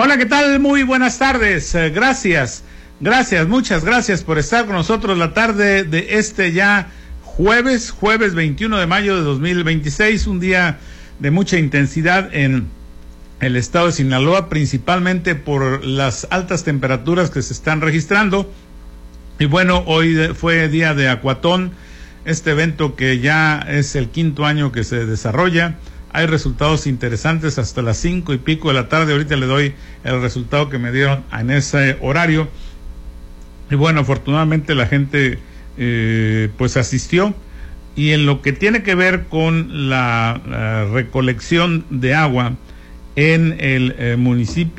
Hola, ¿qué tal? Muy buenas tardes. Muchas gracias por estar con nosotros la tarde de este ya jueves 21 de mayo de 2026, un día de mucha intensidad en el estado de Sinaloa, principalmente por las altas temperaturas que se están registrando. Y bueno, hoy fue día de Acuatón, este evento que ya es el quinto año que se desarrolla. Hay resultados interesantes hasta las 5:00 de la tarde. Ahorita le doy el resultado que me dieron en ese horario. Y bueno, afortunadamente la gente pues asistió. Y en lo que tiene que ver con la recolección de agua en el municipio